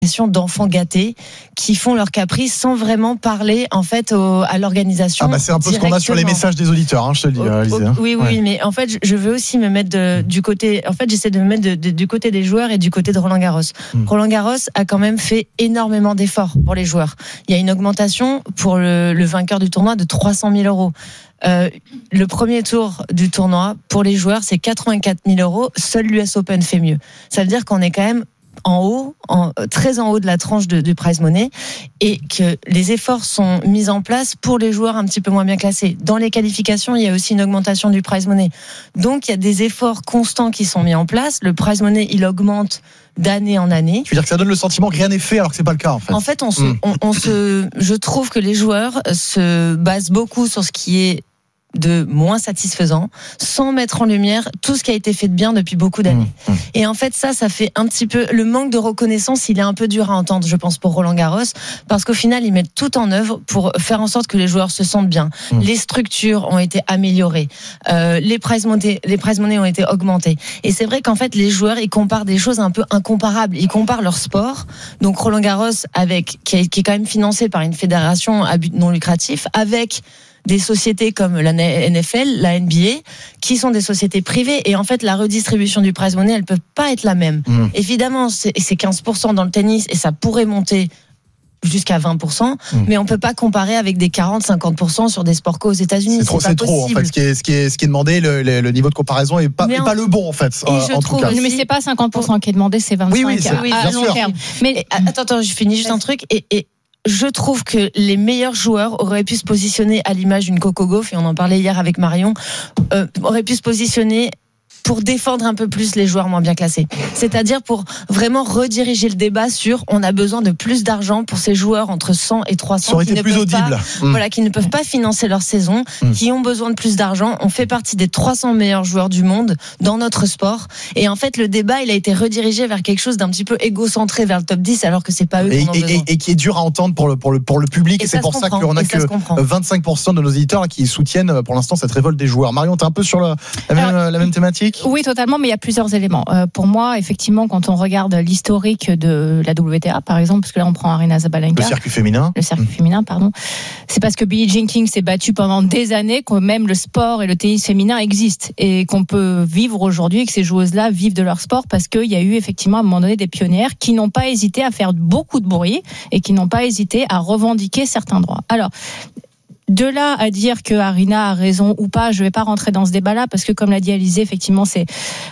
d'enfants gâtés qui font leurs caprices sans vraiment parler en fait à l'organisation. C'est un peu ce qu'on a sur les messages des auditeurs, je te le dis, Alizé. Oui, mais en fait je veux aussi me mettre du côté, en fait j'essaie de me mettre du côté des joueurs et du côté de Roland Garros. Roland Garros a quand même fait énormément d'efforts pour les joueurs. Il y a une augmentation pour le vainqueur du tournoi de 300 000 euros. Le premier tour du tournoi pour les joueurs c'est 84 000 euros. Seul l'US Open fait mieux. Ça veut dire qu'on est quand même très en haut de la tranche du prize money, et que les efforts sont mis en place pour les joueurs un petit peu moins bien classés. Dans les qualifications, il y a aussi une augmentation du prize money. Donc il y a des efforts constants qui sont mis en place. Le prize money, il augmente d'année en année. Tu veux dire que ça donne le sentiment que rien n'est fait alors que c'est pas le cas en fait. En fait, je trouve que les joueurs se basent beaucoup sur ce qui est de moins satisfaisant, sans mettre en lumière tout ce qui a été fait de bien depuis beaucoup d'années. Et en fait, ça fait un petit peu, le manque de reconnaissance, il est un peu dur à entendre, je pense, pour Roland Garros, parce qu'au final, ils mettent tout en œuvre pour faire en sorte que les joueurs se sentent bien. Les structures ont été améliorées, les prize money ont été augmentés. Et c'est vrai qu'en fait, les joueurs, ils comparent des choses un peu incomparables. Ils comparent leur sport, donc Roland Garros qui est quand même financé par une fédération à but non lucratif, avec des sociétés comme la NFL, la NBA, qui sont des sociétés privées. Et en fait, la redistribution du prize money, elle peut pas être la même. Évidemment, c'est 15% dans le tennis et ça pourrait monter jusqu'à 20%, mais on peut pas comparer avec des 40-50% sur des sports co aux États-Unis. C'est trop en fait. Ce qui est demandé, le niveau de comparaison est pas le bon en fait. En tout cas. Mais c'est pas 50% qui est demandé, c'est 25% à long terme. Mais attends, je finis juste un truc et je trouve que les meilleurs joueurs auraient pu se positionner à l'image d'une Coco Gauff, et on en parlait hier avec Marion, auraient pu se positionner pour défendre un peu plus les joueurs moins bien classés. C'est-à-dire pour vraiment rediriger le débat sur on a besoin de plus d'argent pour ces joueurs entre 100 et 300 qui ne peuvent pas financer leur saison, qui ont besoin de plus d'argent. On fait partie des 300 meilleurs joueurs du monde dans notre sport. Et en fait, le débat, il a été redirigé vers quelque chose d'un petit peu égocentré vers le top 10, alors que c'est pas eux qui en ont besoin. Et qui est dur à entendre pour le public. Et c'est pour ça qu'on a que 25% de nos éditeurs qui soutiennent pour l'instant cette révolte des joueurs. Marion, t'es un peu sur la même thématique? Oui, totalement, mais il y a plusieurs éléments. Pour moi, effectivement, quand on regarde l'historique de la WTA, par exemple, parce que là, on prend Aryna Sabalenka. Le circuit féminin, pardon. C'est parce que Billie Jean King s'est battue pendant des années que même le sport et le tennis féminin existent et qu'on peut vivre aujourd'hui, et que ces joueuses-là vivent de leur sport parce qu'il y a eu effectivement à un moment donné des pionnières qui n'ont pas hésité à faire beaucoup de bruit et qui n'ont pas hésité à revendiquer certains droits. Alors, de là à dire que Aryna a raison ou pas, je vais pas rentrer dans ce débat-là parce que comme l'a dit Alizé, effectivement, c'est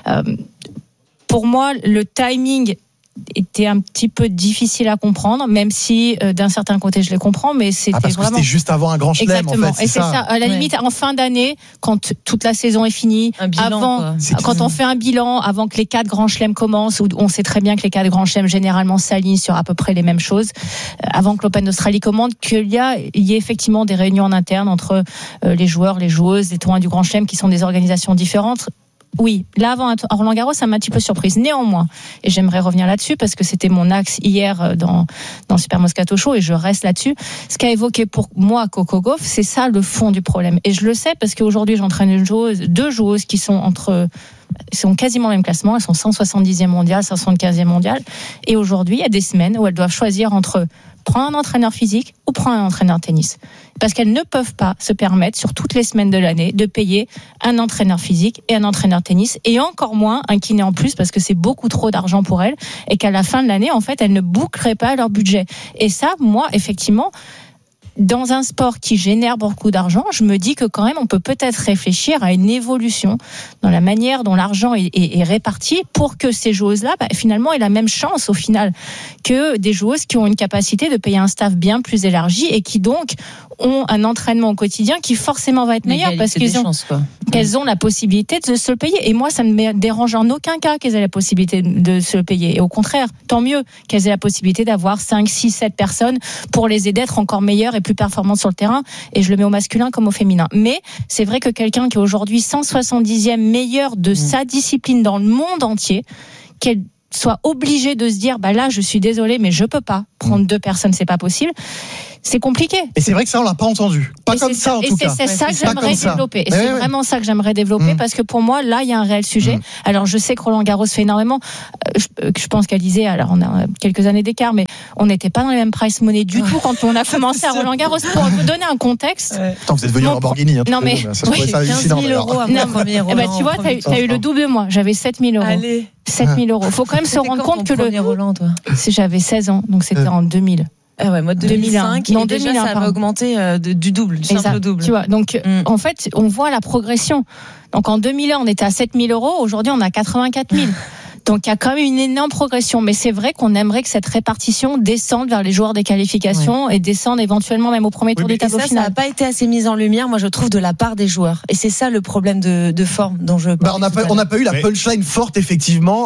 pour moi le timing était un petit peu difficile à comprendre, même si d'un certain côté je les comprends, mais c'était parce que c'était juste avant un grand chelem. Exactement. En fait, et c'est ça. À la limite, en fin d'année, quand toute la saison est finie, quand on fait un bilan, avant que les 4 grands chelems commencent, où on sait très bien que les 4 grands chelems généralement s'alignent sur à peu près les mêmes choses, avant que l'Open d'Australie commence, qu'il y ait effectivement des réunions en interne entre les joueurs, les joueuses, les tournois du grand chelem qui sont des organisations différentes. Oui, là avant à Roland Garros, ça m'a un petit peu surprise. Néanmoins, et j'aimerais revenir là-dessus parce que c'était mon axe hier dans Super Moscato Show et je reste là-dessus. Ce qu'a évoqué pour moi Coco Gauff, c'est ça le fond du problème. Et je le sais parce qu'aujourd'hui j'entraîne deux joueuses qui sont sont quasiment au même classement. Elles sont 170e mondiale, 175e mondiale. Et aujourd'hui, il y a des semaines où elles doivent choisir entre prendre un entraîneur physique ou prendre un entraîneur tennis. Parce qu'elles ne peuvent pas se permettre, sur toutes les semaines de l'année, de payer un entraîneur physique et un entraîneur tennis, et encore moins un kiné en plus, parce que c'est beaucoup trop d'argent pour elles, et qu'à la fin de l'année, en fait, elles ne boucleraient pas leur budget. Et ça, moi, effectivement, dans un sport qui génère beaucoup d'argent, je me dis que quand même on peut peut-être réfléchir à une évolution dans la manière dont l'argent est réparti pour que ces joueuses-là, finalement, aient la même chance au final que des joueuses qui ont une capacité de payer un staff bien plus élargi et qui donc ont un entraînement au quotidien qui forcément va être meilleur parce qu'elles ont la possibilité de se le payer. Et moi, ça ne me dérange en aucun cas qu'elles aient la possibilité de se le payer. Et au contraire, tant mieux qu'elles aient la possibilité d'avoir 5, 6, 7 personnes pour les aider à être encore meilleures et plus performantes sur le terrain. Et je le mets au masculin comme au féminin. Mais c'est vrai que quelqu'un qui est aujourd'hui 170e meilleur de sa discipline dans le monde entier, qu'elle soit obligé de se dire là je suis désolé mais je peux pas prendre 2 personnes, c'est pas possible. C'est compliqué. Et c'est vrai que ça on l'a pas entendu. Pas comme ça en tout cas. Et c'est ça que j'aimerais développer. Et c'est vraiment ça que j'aimerais développer parce que pour moi là il y a un réel sujet. Alors je sais que Roland Garros fait énormément. Je pense qu'Alizé, alors on a quelques années d'écart, mais on n'était pas dans les mêmes price money du tout quand on a commencé à Roland Garros. Pour vous donner un contexte. Attends, vous êtes venu en Lamborghini. Non mais ça 15 000 euros à mon premier Roland. Tu vois, t'as eu le double de moi. J'avais 7 000 euros. Allez. 7 000 euros. Faut quand même se rendre compte que le Roland, toi. J'avais 16 ans, donc c'était en 2000. Ah ouais, moi 2005, non, déjà 2001, ça avait augmenté du double, du simple double. Tu vois, donc en fait, on voit la progression. Donc en 2001, on était à 7 000 euros, aujourd'hui on a 84 000. Donc il y a quand même une énorme progression, mais c'est vrai qu'on aimerait que cette répartition descende vers les joueurs des qualifications et descende éventuellement même au premier tour du tableau final. Ça n'a pas été assez mis en lumière, moi je trouve, de la part des joueurs. Et c'est ça le problème de forme dont je parle. On n'a pas eu la punchline forte, effectivement.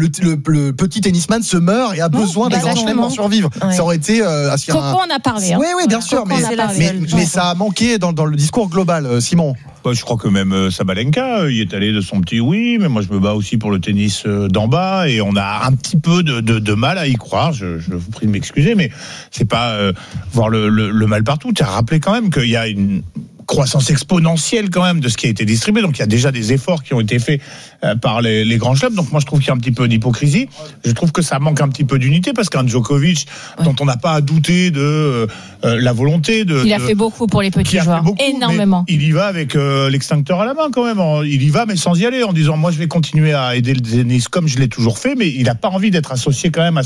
Le petit tennisman se meurt et a besoin des grands chelems pour survivre. Ouais. Ça aurait été. Coco en a parlé. Oui, bien sûr, mais ça a manqué dans le discours global, Simon. Je crois que même Sabalenka, il est allé de son petit oui, mais moi je me bats aussi pour le tennis d'en bas et on a un petit peu de mal à y croire. Je vous prie de m'excuser, mais c'est pas voir le mal partout. Tu as rappelé quand même qu'il y a une croissance exponentielle quand même de ce qui a été distribué. Donc il y a déjà des efforts qui ont été faits par les grands chelems. Donc moi je trouve qu'il y a un petit peu d'hypocrisie. Je trouve que ça manque un petit peu d'unité parce qu'un Djokovic dont on n'a pas à douter de la volonté de... Il a fait beaucoup pour les petits joueurs, énormément. Il y va avec l'extincteur à la main quand même. Il y va mais sans y aller en disant moi je vais continuer à aider le tennis comme je l'ai toujours fait, mais il n'a pas envie d'être associé quand même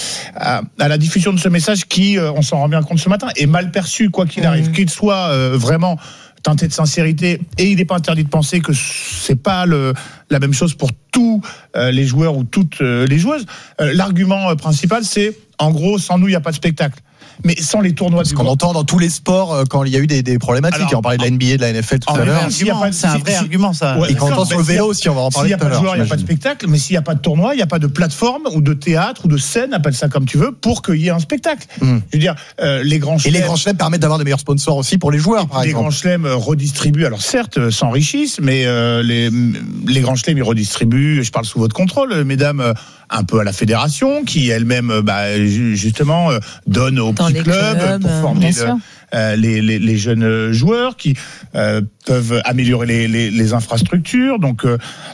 à la diffusion de ce message qui, on s'en rend bien compte ce matin, est mal perçu quoi qu'il arrive, qu'il soit vraiment teinté de sincérité, et il n'est pas interdit de penser que c'est pas la même chose pour tous les joueurs ou toutes les joueuses. L'argument principal, c'est en gros, sans nous, il n'y a pas de spectacle. Mais sans les tournois du qu'on entend dans tous les sports quand il y a eu des problématiques. Alors, on parlait de la NBA, de la NFL tout à l'heure. C'est un vrai argument, ça. Et quand on entend sur le vélo aussi, on va en parler tout à l'heure. S'il n'y a pas de joueurs, il n'y a pas de spectacle. Mais s'il n'y a pas de tournoi, il n'y a pas de plateforme ou de théâtre ou de scène, appelle ça comme tu veux, pour qu'il y ait un spectacle. Je veux dire, les grands chelems. Et les grands chelems permettent d'avoir des meilleurs sponsors aussi pour les joueurs, par exemple. Les grands chelems redistribuent, alors certes, s'enrichissent, mais les grands chelems, ils redistribuent, je parle sous votre contrôle, mesdames, un peu à la fédération, qui elle-même, justement, donne aux petits clubs pour former les jeunes joueurs qui peuvent améliorer les infrastructures. Donc,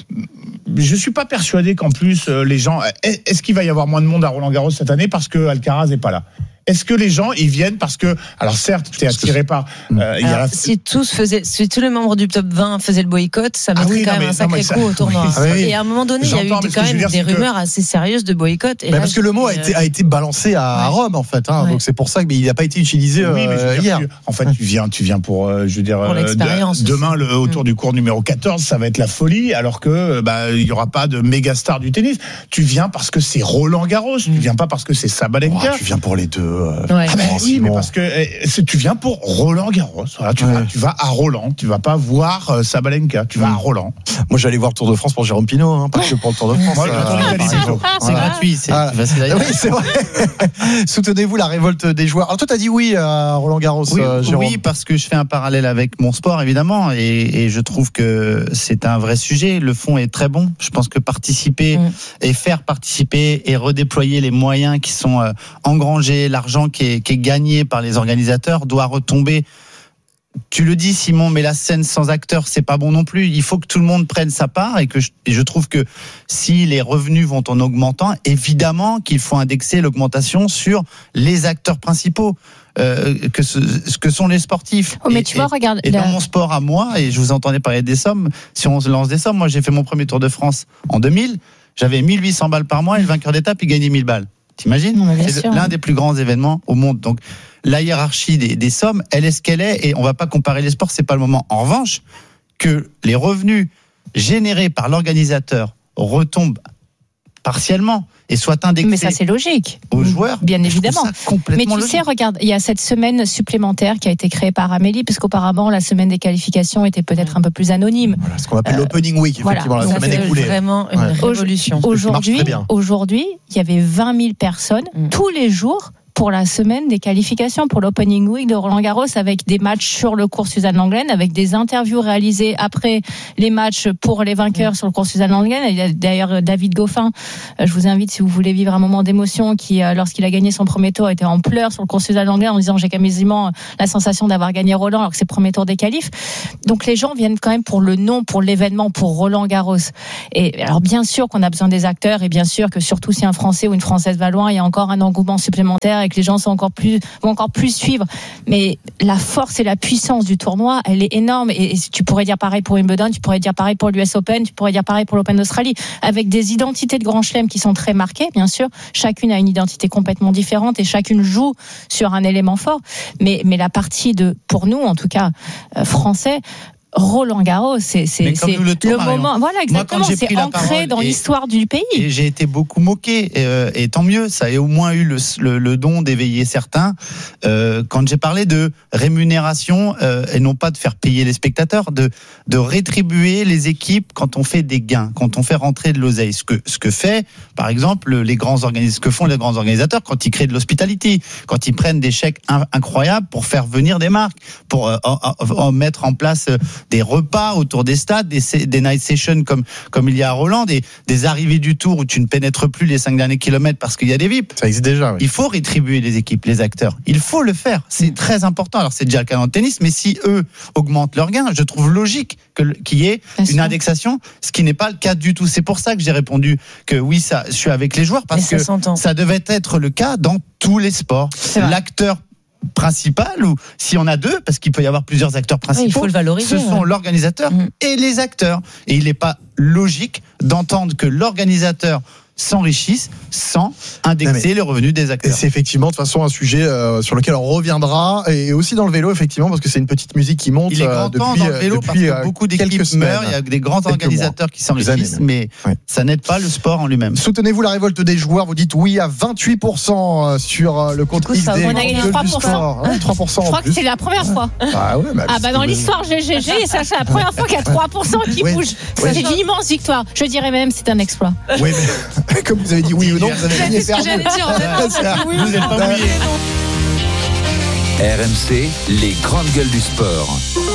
je suis pas persuadé qu'en plus les gens. Est-ce qu'il va y avoir moins de monde à Roland-Garros cette année parce que Alcaraz n'est pas là? Est-ce que les gens ils viennent parce que, alors certes, t'es attiré par. Si tous les membres du top 20 faisaient le boycott, ça mettrait quand même un sacré coup au tournoi. Et à un moment donné, il y a eu quand même des rumeurs assez sérieuses de boycott. Et parce que le mot a été balancé à Rome en fait. Donc c'est pour ça qu'il n'a pas été utilisé hier. En fait, tu viens pour, je veux dire, pour l'expérience. Demain, autour du cours numéro 14, ça va être la folie, alors que il y aura pas de méga star du tennis. Tu viens parce que c'est Roland Garros. Tu viens pas parce que c'est Sabalenka. Tu viens pour les deux. Oui, mais parce que tu viens pour Roland Garros. Voilà, tu vas à Roland. Tu vas pas voir Sabalenka. Tu vas à Roland. Moi, j'allais voir le Tour de France pour Jérôme Pinault, pas que pour le Tour de France. C'est gratuit. C'est facile à dire. Oui, c'est vrai. Soutenez-vous la révolte des joueurs. Alors toi, t'as dit oui à Roland Garros, Jérôme. Oui, parce que je fais un parallèle avec mon sport, évidemment, et je trouve que c'est un vrai sujet. Le fond est très bon. Je pense que participer et faire participer et redéployer les moyens qui sont engrangés, l'argent qui est gagné par les organisateurs doit retomber. Tu le dis, Simon, mais la scène sans acteurs, c'est pas bon non plus. Il faut que tout le monde prenne sa part et je trouve que si les revenus vont en augmentant, évidemment qu'il faut indexer l'augmentation sur les acteurs principaux. Ce que sont les sportifs. Mais tu vois, regarde. Et dans mon sport à moi, et je vous entendais parler des sommes, si on se lance des sommes, moi j'ai fait mon premier Tour de France en 2000, j'avais 1800 balles par mois et le vainqueur d'étape, il gagnait 1000 balles. T'imagines ? C'est l'un des plus grands événements au monde. Donc, la hiérarchie des sommes, elle est ce qu'elle est, et on va pas comparer les sports, c'est pas le moment. En revanche, que les revenus générés par l'organisateur retombent partiellement et soient indexés. Mais ça, c'est logique. Aux joueurs. Bien évidemment. Mais tu sais, logique. Regarde, il y a cette semaine supplémentaire qui a été créée par Amélie, parce qu'aujourd'hui, la semaine des qualifications était peut-être un peu plus anonyme. Voilà, ce qu'on appelle l'opening week, effectivement, la semaine écoulée. C'est vraiment une révolution. Aujourd'hui, il y avait 20 000 personnes tous les jours pour la semaine des qualifications pour l'Opening Week de Roland-Garros, avec des matchs sur le cours Suzanne Lenglen, avec des interviews réalisées après les matchs pour les vainqueurs sur le cours Suzanne Lenglen. Il y a d'ailleurs David Goffin, je vous invite si vous voulez vivre un moment d'émotion, qui lorsqu'il a gagné son premier tour était en pleurs sur le cours Suzanne Lenglen en disant j'ai quasiment la sensation d'avoir gagné Roland alors que c'est le premier tour des qualifs. Donc les gens viennent quand même pour le nom, pour l'événement, pour Roland-Garros. Et alors bien sûr qu'on a besoin des acteurs, et bien sûr que surtout si un Français ou une Française va loin, il y a encore un engouement supplémentaire et que les gens vont encore plus suivre. Mais la force et la puissance du tournoi, elle est énorme. Et tu pourrais dire pareil pour Wimbledon, tu pourrais dire pareil pour l'US Open, tu pourrais dire pareil pour l'Open d'Australie, avec des identités de Grand Chelem qui sont très marquées, bien sûr. Chacune a une identité complètement différente et chacune joue sur un élément fort. Mais la partie pour nous, en tout cas, français, Roland-Garros, c'est le moment. Voilà, exactement. Moi, c'est ancré dans l'histoire du pays. Et j'ai été beaucoup moqué, et tant mieux. Ça a au moins eu le don d'éveiller certains. Quand j'ai parlé de rémunération, et non pas de faire payer les spectateurs, de rétribuer les équipes quand on fait des gains, quand on fait rentrer de l'oseille. Ce que fait, par exemple, ce que font les grands organisateurs quand ils créent de l'hospitality, quand ils prennent des chèques incroyables pour faire venir des marques, pour mettre en place des repas autour des stades, des night sessions comme il y a à Roland, des arrivées du Tour où tu ne pénètres plus les 5 derniers kilomètres parce qu'il y a des VIP. Ça existe déjà, oui. Il faut rétribuer les équipes, les acteurs. Il faut le faire. C'est très important. Alors c'est déjà le cas dans le tennis, mais si eux augmentent leurs gains, je trouve logique qu'il y ait une indexation, ce qui n'est pas le cas du tout. C'est pour ça que j'ai répondu que oui, je suis avec les joueurs, parce que ça devait être le cas dans tous les sports. L'acteur principal, ou si on a deux, parce qu'il peut y avoir plusieurs acteurs principaux, il faut le valoriser, ce sont l'organisateur et les acteurs. Et il n'est pas logique d'entendre que l'organisateur s'enrichissent sans indexer les revenus des acteurs. Et c'est effectivement de toute façon un sujet sur lequel on reviendra, et aussi dans le vélo effectivement, parce que c'est une petite musique qui monte. Il est grand temps dans le vélo parce que beaucoup d'équipes meurent, il y a des grands organisateurs qui s'enrichissent, mais ça n'aide pas le sport en lui-même. Soutenez-vous la révolte des joueurs, vous dites oui à 28% sur le compte XD. On a gagné 3%. 3%. Je crois que c'est la première fois. Dans l'histoire GGG, c'est la première fois qu'il y a 3% qui bougent. C'est une immense victoire. Je dirais même c'est un exploit. Oui, mais comme vous avez dit oui ou non, vous avez gagné. C'est ce que j'allais dire. Vous n'êtes pas mouillé. RMC, les grandes gueules du sport.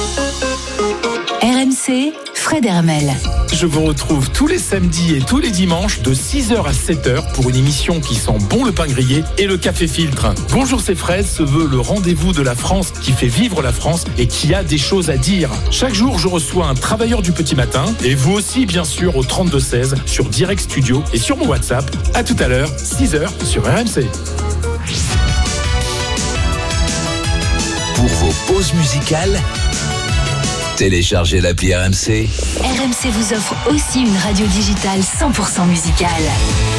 RMC, Fred Hermel. Je vous retrouve tous les samedis et tous les dimanches de 6h à 7h pour une émission qui sent bon le pain grillé et le café filtre. Bonjour, c'est Fred se veut le rendez-vous de la France qui fait vivre la France et qui a des choses à dire. Chaque jour, je reçois un travailleur du petit matin, et vous aussi, bien sûr, au 32-16 sur Direct Studio et sur mon WhatsApp. À tout à l'heure, 6h sur RMC. Pour vos pauses musicales, téléchargez l'appli RMC. RMC vous offre aussi une radio digitale 100% musicale.